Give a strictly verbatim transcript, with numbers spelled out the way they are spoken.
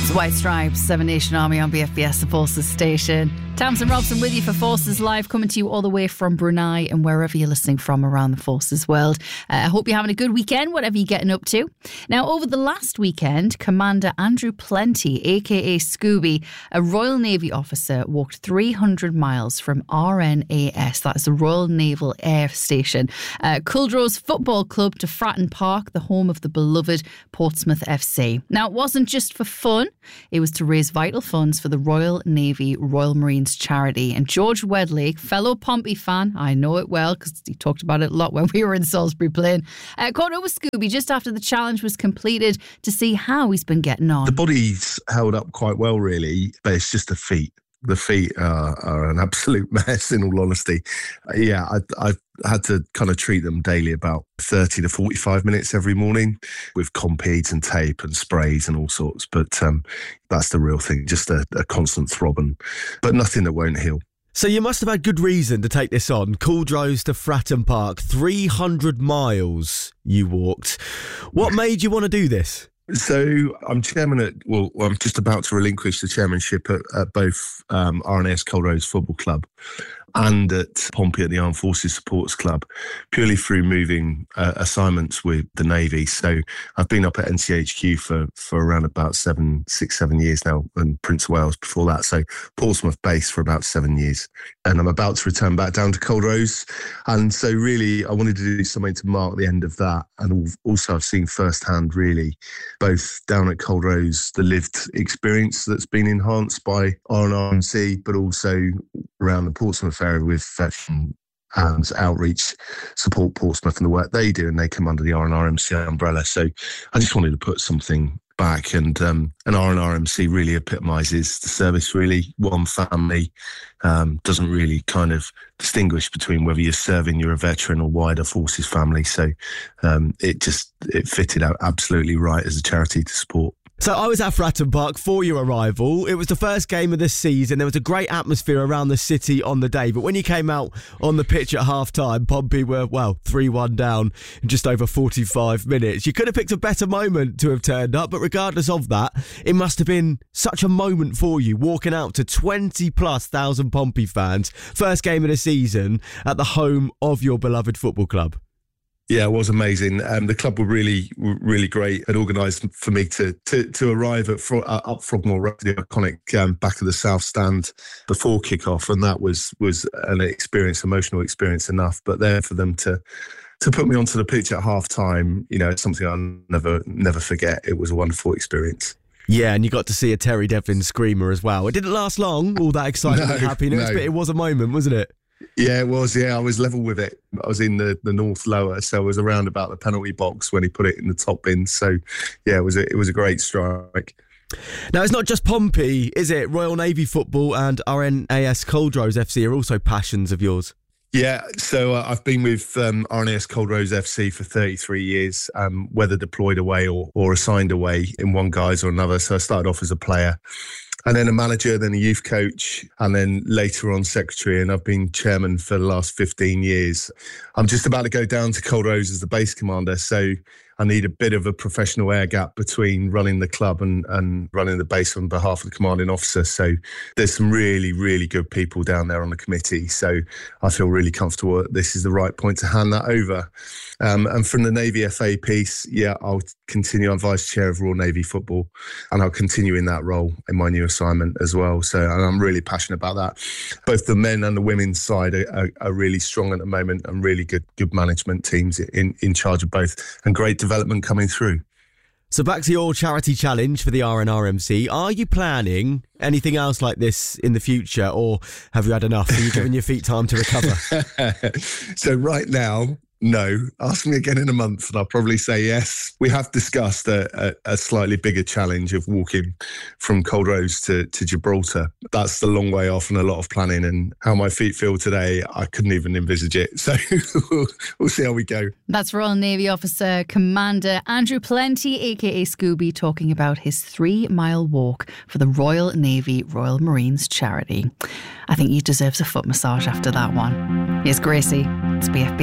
The White Stripes, Seven Nation Army on B F B S, the Forces station. Tamsin Robson with you for Forces Live, coming to you all the way from Brunei and wherever you're listening from around the Forces world. Uh, I hope you're having a good weekend, whatever you're getting up to. Now, over the last weekend, Commander Andrew Plenty, aka Scooby, a Royal Navy officer, walked three hundred miles from R N A S, that's the Royal Naval Air Station, uh, Culdrose Football Club, to Fratton Park, the home of the beloved Portsmouth F C. Now, it wasn't just for fun. It was to raise vital funds for the Royal Navy Royal Marines charity. And George Wedlake, fellow Pompey fan, I know it well because he talked about it a lot when we were in Salisbury playing, uh, caught up with Scooby just after the challenge was completed to see how he's been getting on. The body's held up quite well, really, but it's just the feet. The feet are, are an absolute mess, in all honesty. Yeah, I, I've had to kind of treat them daily about thirty to forty-five minutes every morning with Compeed and tape and sprays and all sorts. But um, that's the real thing, just a, a constant throbbing, but nothing that won't heal. So you must have had good reason to take this on. Culdrose to Fratton Park, three hundred miles you walked. What made you want to do this? So I'm chairman at, well, I'm just about to relinquish the chairmanship at, at both um, R N A S Culdrose Football Club and at Pompey at the Armed Forces Supporters Club, purely through moving uh, assignments with the Navy. So I've been up at N C H Q for, for around about seven, six, seven years now, and Prince of Wales before that. So Portsmouth base for about seven years. And I'm about to return back down to Culdrose. And so really, I wanted to do something to mark the end of that. And also I've seen firsthand, really, both down at Culdrose, the lived experience that's been enhanced by R N R M C, but also around the Portsmouth area with veteran and outreach support Portsmouth and the work they do, and they come under the R N R M C umbrella. So I just wanted to put something back, and um, and R N R M C really epitomises the service, really. One family, um, doesn't really kind of distinguish between whether you're serving, you're a veteran, or wider forces family. So um, it just, it fitted out absolutely right as a charity to support. So I was at Fratton Park for your arrival. It was the first game of the season. There was a great atmosphere around the city on the day. But when you came out on the pitch at half-time, Pompey were, well, three one down in just over forty-five minutes. You could have picked a better moment to have turned up, but regardless of that, it must have been such a moment for you, walking out to twenty plus thousand Pompey fans. First game of the season at the home of your beloved football club. Yeah, it was amazing. Um, the club were really, really great and organised for me to to, to arrive at Fro- uh, up Frogmore Road, the iconic um, back of the South Stand before kick-off, and that was was an experience, emotional experience enough. But there for them to to put me onto the pitch at half time, you know, it's something I'll never never forget. It was a wonderful experience. Yeah, and you got to see a Terry Devlin screamer as well. It didn't last long, all that excitement no, and happiness, no. but it was a moment, wasn't it? Yeah, it was. Yeah, I was level with it. I was in the, the north lower, so I was around about the penalty box when he put it in the top bin. So, yeah, it was a, it was a great strike. Now, it's not just Pompey, is it? Royal Navy football and R N A S Culdrose F C are also passions of yours. Yeah, so uh, I've been with um, R N A S Culdrose F C for thirty-three years, um, whether deployed away or, or assigned away in one guise or another. So I started off as a player, and then a manager, then a youth coach, and then later on secretary, and I've been chairman for the last fifteen years. I'm just about to go down to Culdrose as the base commander, so I need a bit of a professional air gap between running the club and, and running the base on behalf of the commanding officer. So there's some really, really good people down there on the committee. So I feel really comfortable that this is the right point to hand that over. Um, and from the Navy F A piece, yeah, I'll continue. I'm vice chair of Royal Navy Football, and I'll continue in that role in my new assignment as well. So and I'm really passionate about that. Both the men and the women's side are, are, are really strong at the moment, and really good, good management teams in, in charge of both, and great development coming through. So back to your charity challenge for the R N R M C. Are you planning anything else like this in the future, or have you had enough? Are you giving your feet time to recover? So right now, no. Ask me again in a month and I'll probably say yes. We have discussed a, a, a slightly bigger challenge of walking from Culdrose to, to Gibraltar. That's the long way off and a lot of planning, and how my feet feel today, I couldn't even envisage it. So we'll, we'll see how we go. That's Royal Navy Officer Commander Andrew Plenty, aka Scooby, talking about his three-mile walk for the Royal Navy Royal Marines charity. I think he deserves a foot massage after that one. Here's Gracie. It's B F B.